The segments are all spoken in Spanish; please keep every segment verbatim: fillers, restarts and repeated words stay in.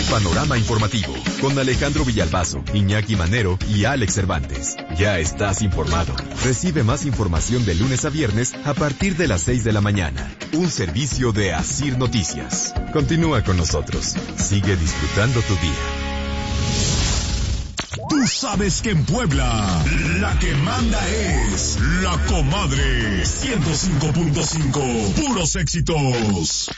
panorama informativo con Alejandro Villalbazo, Iñaki Manero y Alex Cervantes. Ya estás informado. Recibe más información de lunes a viernes a partir de las seis de la mañana. Un servicio de Asir Noticias. Continúa con nosotros. Sigue disfrutando tu día. Tú sabes que en Puebla la que manda es La Comadre. ciento cinco punto cinco, puros éxitos.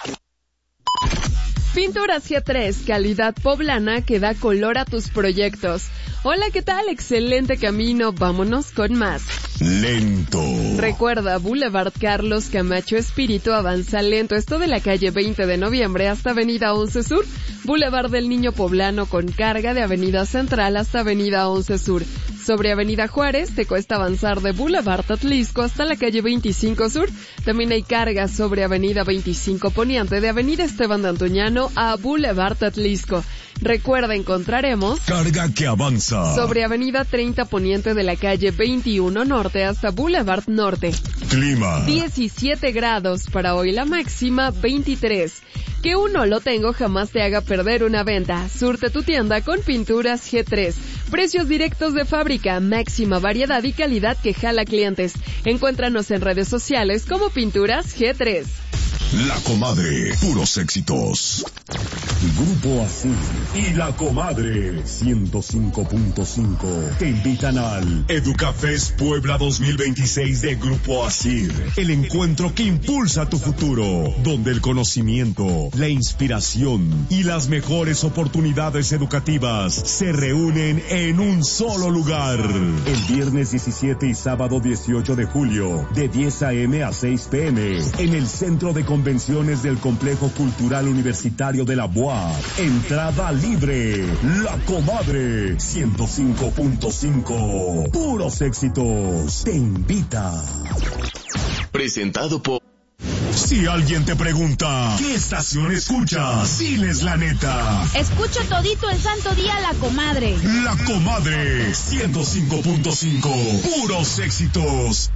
Pinturas G tres, calidad poblana que da color a tus proyectos. Hola, ¿qué tal? Excelente camino, vámonos con más. Lento. Recuerda, Boulevard Carlos Camacho Espíritu avanza lento. Esto de la calle veinte de noviembre hasta Avenida once Sur. Boulevard del Niño Poblano con carga de Avenida Central hasta Avenida once Sur. Sobre Avenida Juárez te cuesta avanzar de Boulevard Atlisco hasta la calle veinticinco Sur. También hay carga sobre Avenida veinticinco Poniente de Avenida Esteban de Antuñano a Boulevard Atlisco. Recuerda, encontraremos carga que avanza sobre Avenida treinta Poniente de la calle veintiuno Norte hasta Boulevard Norte. Clima diecisiete grados para hoy, la máxima veintitrés. Que uno lo tengo jamás te haga perder una venta. Surte tu tienda con Pinturas G tres. Precios directos de fábrica, máxima variedad y calidad que jala clientes. Encuéntranos en redes sociales como Pinturas G tres. La Comadre, puros éxitos. Grupo Asir y La Comadre ciento cinco punto cinco te invitan al Educafest Puebla dos mil veintiséis de Grupo Asir, el encuentro que impulsa tu futuro, donde el conocimiento, la inspiración y las mejores oportunidades educativas se reúnen en un solo lugar. El viernes diecisiete y sábado dieciocho de julio, de diez a eme a seis pe eme, en el Centro de Convenciones del Complejo Cultural Universitario de la U A P. Entrada libre. La Comadre ciento cinco punto cinco. Puros éxitos. Te invita. Presentado por... Si alguien te pregunta, ¿qué estación escuchas? Diles la neta. Escucho todito el santo día La Comadre. La Comadre ciento cinco punto cinco. Puros éxitos.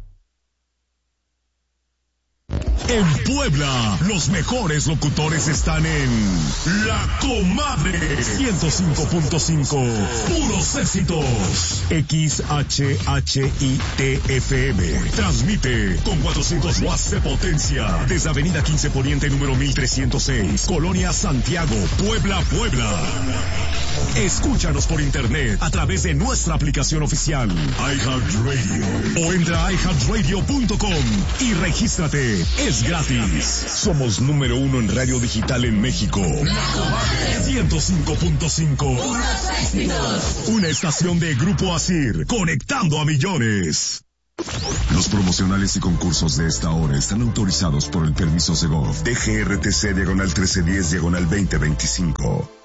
En Puebla, los mejores locutores están en La Comadre ciento cinco punto cinco. Puros éxitos. X H H I T F M. Transmite con cuatrocientos watts de potencia desde Avenida quince Poniente número mil trescientos seis, Colonia Santiago, Puebla, Puebla. Escúchanos por internet a través de nuestra aplicación oficial iHeartRadio o entra a i heart radio punto com y regístrate. Es gratis. Somos número uno en radio digital en México. ciento cinco punto cinco. Una estación de Grupo Asir, conectando a millones. Los promocionales y concursos de esta hora están autorizados por el permiso Segov D G R T C diagonal trece diez diagonal veinte veinticinco.